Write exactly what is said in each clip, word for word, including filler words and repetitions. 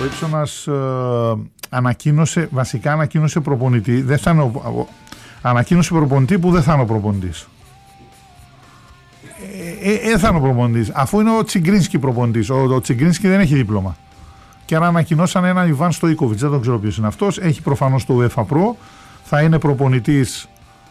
Ρίψονας ε, ανακοίνωσε, βασικά ανακοίνωσε προπονητή, δεν θα είναι ο, ο, ανακοίνωσε προπονητή που δεν θα είναι ο προπονητής. Ε, ε, ε, θα είναι ο προπονητής, αφού είναι ο Τσιγκρίνσκι προπονητής. Ο, ο Τσιγκρίνσκι δεν έχει δίπλωμα. Και άρα ανακοινώσαν έναν Ιβάν Στοϊκόβιτς, δεν τον ξέρω ποιος είναι αυτός. Έχει προφανώς το UEFA Pro, θα είναι προπονητής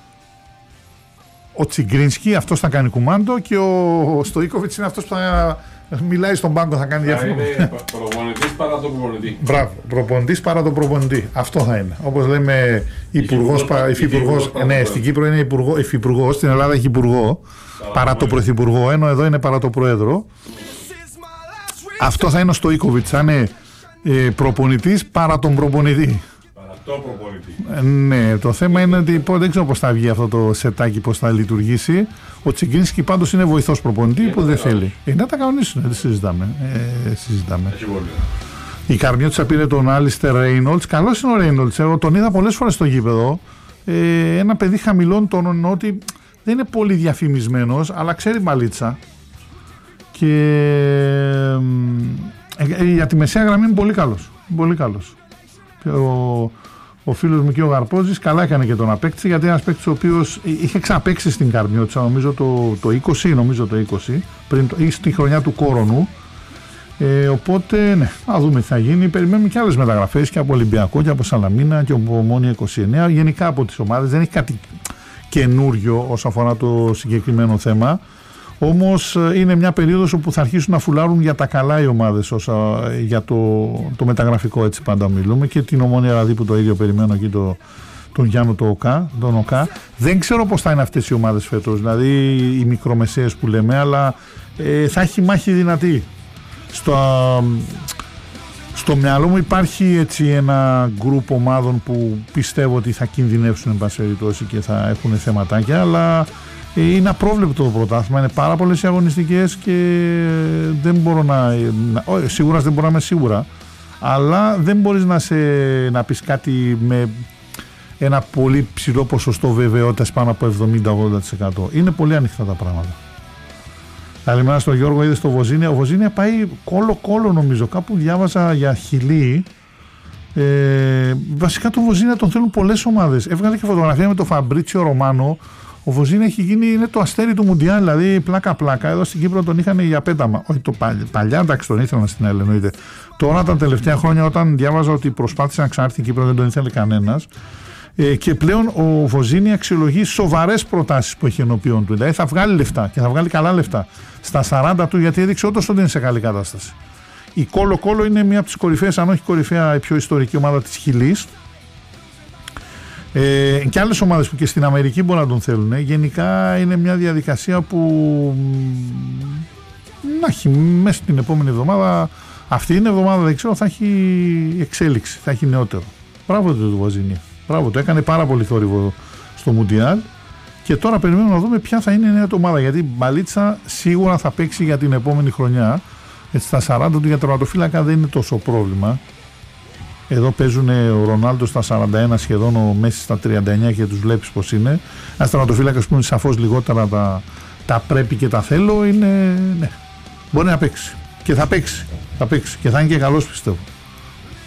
ο Τσιγκρίνσκι, αυτός θα κάνει κουμάντο, και ο Στοϊκόβιτς είναι αυτός που θα μιλάει στον πάγκο, θα κάνει διάφορα. Είναι προπονητής παρά τον προπονητή. Μπράβο, προπονητής παρά τον προπονητή. Αυτό θα είναι. Όπως λέμε υπουργός, υφυπουργός. Ναι, στην Κύπρο είναι υφυπουργός, στην Ελλάδα έχει υπουργό παρά το πρωθυπουργό, ενώ εδώ είναι παρά το πρόεδρο. Αυτό θα είναι ο Στοϊκόβιτς, θα είναι ε, προπονητής παρά τον προπονητή. Παρά τον προπονητή. Ε, ναι, το θέμα είναι ότι δεν ξέρω πώς θα βγει αυτό το σετάκι, πώς θα λειτουργήσει. Ο Τσιγκρίνσκι πάντως είναι βοηθός προπονητή που δεν θέλει. Ε, να τα κανονίσουν, δεν συζητάμε. Ε, συζητάμε. Έχει πολύ. Η Καρμιώτσα πήρε τον Άλιστερ Ρέινολτς. Καλός είναι ο Ρέινολτς. Εγώ τον είδα πολλές φορές στο γήπεδο. Ε, ένα παιδί χαμηλών τόνων, ότι δεν είναι πολύ διαφημισμένος, αλλά ξέρει μπαλίτσα. Και ε, για τη μεσαία γραμμή είναι πολύ καλός. Πολύ καλός. Ο, ο φίλος μου και ο Γαρπόζης καλά έκανε και τον απέκτησε, γιατί ένας παίκτης ο οποίος είχε ξαναπαίξει στην Καρμιώτσα, νομίζω το, το είκοσι, νομίζω το είκοσι, πριν το, ή στη χρονιά του Κόρονου. Ε, οπότε, ναι, θα δούμε τι θα γίνει. Περιμένουμε και άλλες μεταγραφές και από Ολυμπιακό και από Σαλαμίνα και από Ομόνοια είκοσι εννέα. Γενικά από τις ομάδες. Δεν έχει κάτι καινούριο όσον αφορά το συγκεκριμένο θέμα. Όμως είναι μια περίοδος όπου θα αρχίσουν να φουλάρουν για τα καλά οι ομάδες, όσα, για το, το μεταγραφικό, έτσι πάντα μιλούμε. Και την Ομόνοια δηλαδή, που το ίδιο περιμένω εκεί, το, τον Γιάννο το ΟΚΑ, τον ΟΚΑ. Δεν ξέρω πώς θα είναι αυτές οι ομάδες φέτος, δηλαδή οι μικρομεσαίες που λέμε, αλλά ε, θα έχει μάχη δυνατή. Στο, στο μυαλό μου υπάρχει έτσι ένα γκρουπ ομάδων που πιστεύω ότι θα κινδυνεύσουν εν πάση περιπτώσει και θα έχουν θεματάκια, αλλά είναι απρόβλεπτο το πρωτάθλημα, είναι πάρα πολλές οι αγωνιστικές και δεν μπορώ να, να σίγουρα δεν μπορώ να είμαι σίγουρα, αλλά δεν μπορείς να, σε, να πεις κάτι με ένα πολύ ψηλό ποσοστό βεβαιότητας πάνω από εβδομήντα με ογδόντα τοις εκατό. Είναι πολύ ανοιχτά τα πράγματα. Καλημέρα στον Γιώργο, είδε στο Βοζίνια. Ο Βοζίνια πάει κόλλο-κόλλο, νομίζω. Κάπου διάβασα για Χιλή. Ε, βασικά το Βοζίνια τον θέλουν πολλές ομάδες. Έβγαλε και φωτογραφία με τον Φαμπρίτσιο Ρωμάνο. Ο Βοζίνια έχει γίνει, είναι το αστέρι του Μουντιάλ, δηλαδή πλάκα-πλάκα. Εδώ στην Κύπρο τον είχαν για πέταμα. Όχι, το παλιά, παλιά εντάξει, τον ήθελαν στην ΑΕΛ, εννοείται. Τώρα τα τελευταία χρόνια, όταν διάβαζα ότι προσπάθησε να ξανάρθει στην Κύπρο, δεν τον ήθελε κανένας. Ε, και πλέον ο Βοζίνη αξιολογεί σοβαρές προτάσεις που έχει ενώπιον του. Δηλαδή θα βγάλει λεφτά και θα βγάλει καλά λεφτά στα σαράντα του, γιατί έδειξε όντως ότι είναι σε καλή κατάσταση. Η Κόλο Κόλο είναι μια από τις κορυφαίες, αν όχι κορυφαία, η πιο ιστορική ομάδα της Χιλής. Ε, και άλλες ομάδες που και στην Αμερική μπορεί να τον θέλουν. Ε. Γενικά είναι μια διαδικασία που να έχει μέσα στην επόμενη εβδομάδα, αυτή είναι εβδομάδα δεν ξέρω, θα έχει εξέλιξη, θα έχει νεότερο. Μπράβο του Βοζίνη. Μπράβο, το έκανε πάρα πολύ θόρυβο στο Μουντιάλ και τώρα περιμένουμε να δούμε ποια θα είναι η νέα του ομάδα, γιατί η μπαλίτσα σίγουρα θα παίξει για την επόμενη χρονιά. Έτσι, στα σαράντα του για τερματοφύλακα δεν είναι τόσο πρόβλημα. Εδώ παίζουν ο Ρονάλντο στα σαράντα ένα σχεδόν, ο Μέση στα τριάντα εννέα και τους βλέπεις πως είναι. Ένας τερματοφύλακας που είναι σαφώς λιγότερα τα, τα πρέπει και τα θέλω, είναι, ναι, μπορεί να παίξει και θα παίξει, θα παίξει και θα είναι και καλός, πιστεύω.